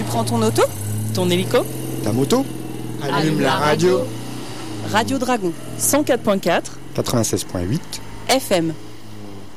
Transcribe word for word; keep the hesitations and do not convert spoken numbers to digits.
prends ton auto, ton hélico, ta moto, allume, allume la radio. Radio Dragon, cent quatre virgule quatre, quatre-vingt-seize virgule huit F M.